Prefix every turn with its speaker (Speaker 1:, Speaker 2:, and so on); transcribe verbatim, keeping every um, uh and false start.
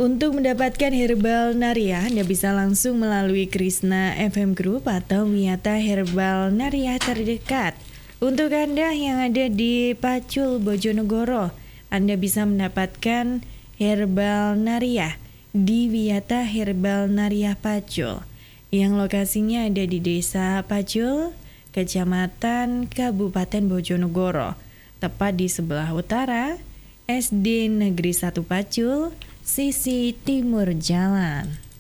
Speaker 1: Untuk mendapatkan Herbal Naria, Anda bisa langsung melalui Krishna F M Group atau Wiyata Herbal Naria terdekat. Untuk Anda yang ada di Pacul, Bojonegoro, Anda bisa mendapatkan Herbal Naria di Wiyata Herbal Naria Pacul, yang lokasinya ada di Desa Pacul, Kecamatan Kabupaten Bojonegoro, tepat di sebelah utara S D Negeri satu Pacul, sisi timur jalan.